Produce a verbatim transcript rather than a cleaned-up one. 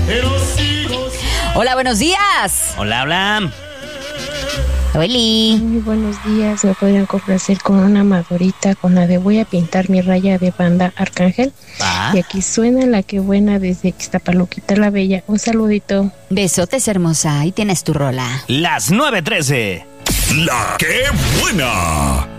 Hola, buenos días. Hola, hola. Oli. Muy buenos días, me podrían complacer con una madurita con la de voy a pintar mi raya de banda Arcángel. Ah. Y aquí suena la que buena desde Ixtapaluquita la Bella. Un saludito. Besotes, hermosa. Ahí tienes tu rola. Las nueve trece. La que buena.